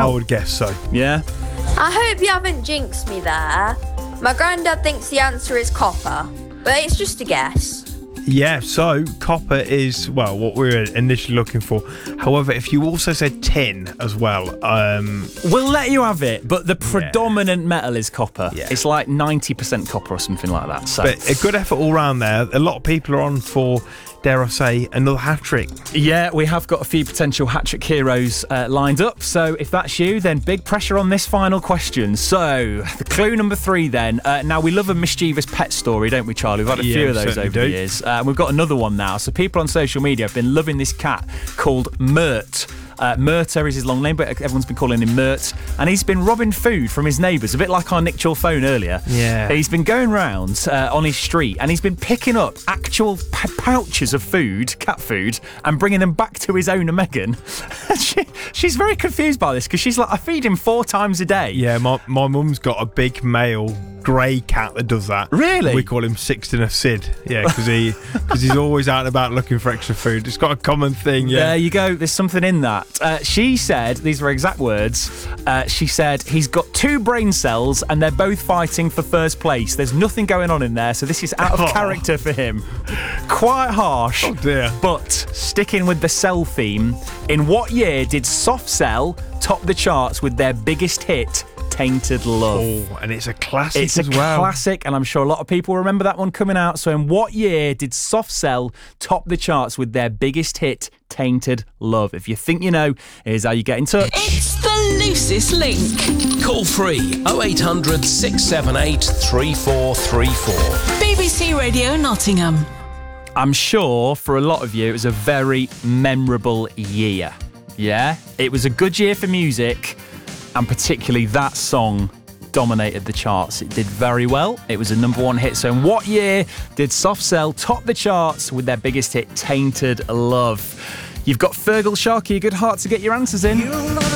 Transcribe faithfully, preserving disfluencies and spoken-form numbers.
out? I would guess so. Yeah? I hope you haven't jinxed me there. My granddad thinks the answer is copper, but it's just a guess. Yeah, so copper is, well, what we were initially looking for. However, if you also said tin as well, um, we'll let you have it, but the predominant yeah. metal is copper. Yeah. It's like ninety percent copper or something like that. So. But a good effort all round there. A lot of people are on for, dare I say, another hat-trick. Yeah, we have got a few potential hat-trick heroes uh, lined up. So if that's you, then big pressure on this final question. So, the clue number three then. Uh, now, we love a mischievous pet story, don't we, Charlie? We've had a yeah, few of those over do. the years. Uh, and we've got another one now. So people on social media have been loving this cat called Mert. Uh, Murta is his long name, but everyone's been calling him Mert. And he's been robbing food from his neighbours, a bit like our Nick Chul phone earlier. Yeah. He's been going round uh, on his street and he's been picking up actual p- pouches of food, cat food, and bringing them back to his owner, Megan. she, she's very confused by this because she's like, I feed him four times a day. Yeah, my, my mum's got a big male grey cat that does that. Really? We call him Sixteen of Sid. Yeah, because he, cause he's always out and about looking for extra food. It's got a common thing, yeah. There you go. There's something in that. Uh, she said, these were exact words, uh, she said, he's got two brain cells and they're both fighting for first place. There's nothing going on in there, so this is out of Oh. character for him. Quite harsh. Oh, dear. But sticking with the cell theme, in what year did Soft Cell top the charts with their biggest hit, Tainted Love? Oh, and it's a classic It's as a well. classic, and I'm sure a lot of people remember that one coming out. So in what year did Soft Cell top the charts with their biggest hit, Tainted Love? If you think you know, here's how you get in touch. It's the loosest link. Call free oh eight hundred, six seven eight, three four three four. B B C Radio Nottingham. I'm sure for a lot of you it was a very memorable year. Yeah? It was a good year for music, and particularly that song dominated the charts. It did very well. It was a number one hit. So in what year did Soft Cell top the charts with their biggest hit, Tainted Love? You've got Fergal, Sharkey, a good heart to get your answers in.